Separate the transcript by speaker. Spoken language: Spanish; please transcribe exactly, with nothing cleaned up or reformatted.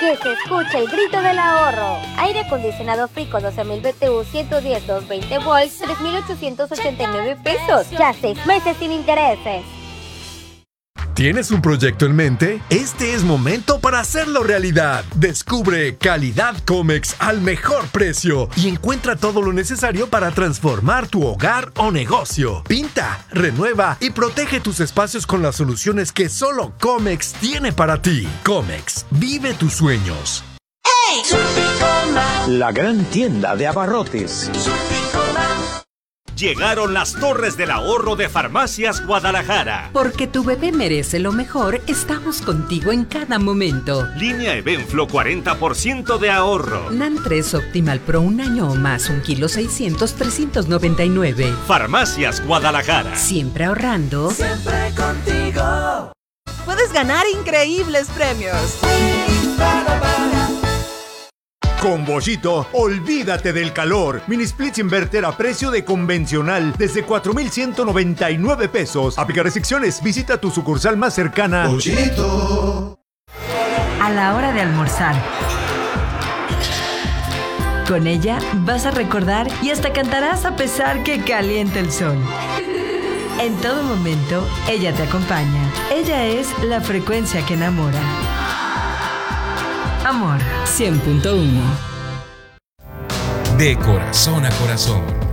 Speaker 1: Que se escuche el grito del ahorro. Aire acondicionado Frico doce mil B T U, ciento diez, doscientos veinte volts, tres mil ochocientos ochenta y nueve pesos. Ya seis meses sin intereses.
Speaker 2: ¿Tienes un proyecto en mente? Este es momento para hacerlo realidad. Descubre Calidad Comex al mejor precio y encuentra todo lo necesario para transformar tu hogar o negocio. Pinta, renueva y protege tus espacios con las soluciones que solo Comex tiene para ti. Comex, vive tus sueños.
Speaker 3: La gran tienda de abarrotes.
Speaker 4: Llegaron las Torres del Ahorro de Farmacias Guadalajara.
Speaker 5: Porque tu bebé merece lo mejor, estamos contigo en cada momento.
Speaker 4: Línea Evenflo, cuarenta por ciento de ahorro.
Speaker 5: NAN tres Optimal Pro, un año o más, un kilo seiscientos, trescientos noventa y nueve.
Speaker 4: Farmacias Guadalajara.
Speaker 5: Siempre ahorrando.
Speaker 6: Siempre contigo.
Speaker 7: Puedes ganar increíbles premios.
Speaker 8: Con Bollito, olvídate del calor. Mini splits inverter a precio de convencional desde cuatro mil ciento noventa y nueve pesos. Aplica restricciones. Visita tu sucursal más cercana.
Speaker 9: Bollito.
Speaker 10: A la hora de almorzar. Con ella vas a recordar y hasta cantarás a pesar que caliente el sol. En todo momento, ella te acompaña. Ella es la frecuencia que enamora. Amor.
Speaker 5: cien punto uno.
Speaker 11: De corazón a corazón.